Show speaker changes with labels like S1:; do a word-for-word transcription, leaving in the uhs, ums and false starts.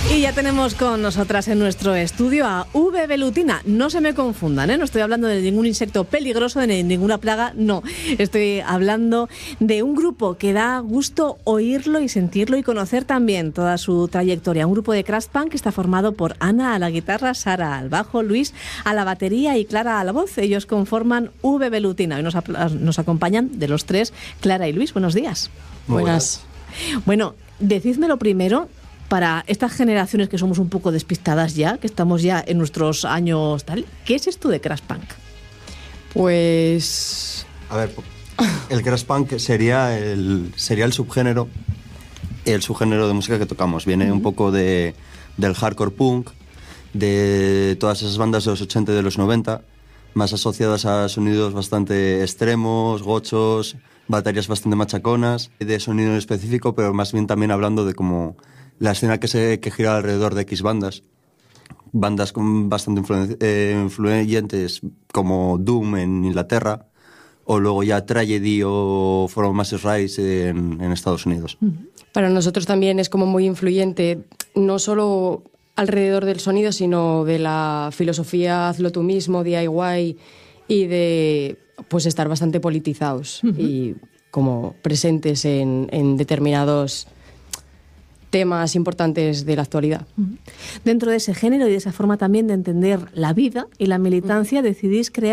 S1: Y ya tenemos con nosotras en nuestro estudio a V. velutina. No se me confundan, ¿eh? No estoy hablando de ningún insecto peligroso, de ninguna plaga, no. Estoy hablando de un grupo que da gusto oírlo y sentirlo y conocer también toda su trayectoria. Un grupo de crash punk que está formado por Ana a la guitarra, Sara al bajo, Luis a la batería y Clara a la voz. Ellos conforman V. velutina. Hoy nos, nos acompañan de los tres, Clara y Luis. Buenos días.
S2: Buenas.
S1: Bueno, decídmelo primero. Para estas generaciones que somos un poco despistadas ya, que estamos ya en nuestros años tal, ¿qué es esto de crash punk?
S2: Pues...
S3: A ver, el crash punk sería el, sería el subgénero, el subgénero de música que tocamos. Viene uh-huh. un poco de, del hardcore punk, de todas esas bandas de los ochenta y de los noventa, más asociadas a sonidos bastante extremos, gochos, baterías bastante machaconas, de sonido específico, pero más bien también hablando de como... la escena que se que gira alrededor de X bandas, bandas con bastante influen, eh, influyentes como Doom en Inglaterra, o luego ya Tragedy o From Massive Rise en, en Estados Unidos.
S2: Para nosotros también es como muy influyente, no solo alrededor del sonido, sino de la filosofía hazlo tú mismo, D I Y, y de pues estar bastante politizados uh-huh. y como presentes en, en determinados temas importantes de la actualidad.
S1: Dentro de ese género y de esa forma también de entender la vida y la militancia, decidís crear